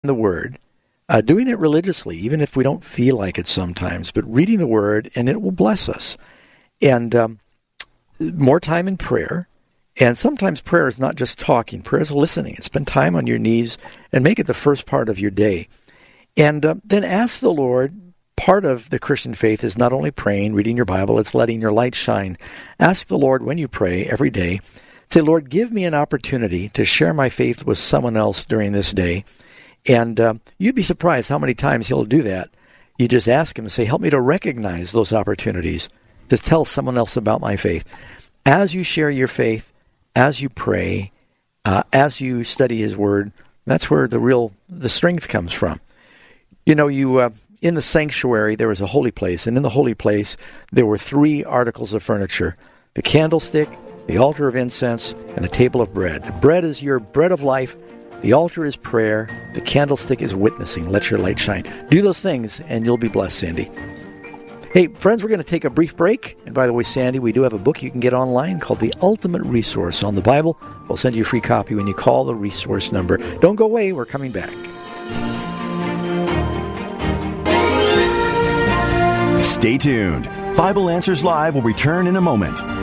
the Word, doing it religiously, even if we don't feel like it sometimes, but reading the Word, and it will bless us. And more time in prayer. And sometimes prayer is not just talking. Prayer is listening. Spend time on your knees and make it the first part of your day. And then ask the Lord. Part of the Christian faith is not only praying, reading your Bible, it's letting your light shine. Ask the Lord when you pray every day. Say, Lord, give me an opportunity to share my faith with someone else during this day. And you'd be surprised how many times he'll do that. You just ask him and say, help me to recognize those opportunities to tell someone else about my faith. As you share your faith, as you pray, as you study his word, that's where the strength comes from. You know, in the sanctuary, there was a holy place, and in the holy place, there were 3 articles of furniture: the candlestick, the altar of incense, and the table of bread. The bread is your bread of life. The altar is prayer. The candlestick is witnessing. Let your light shine. Do those things, and you'll be blessed, Sandy. Hey, friends, we're going to take a brief break. And by the way, Sandy, we do have a book you can get online called The Ultimate Resource on the Bible. We'll send you a free copy when you call the resource number. Don't go away. We're coming back. Stay tuned. Bible Answers Live will return in a moment.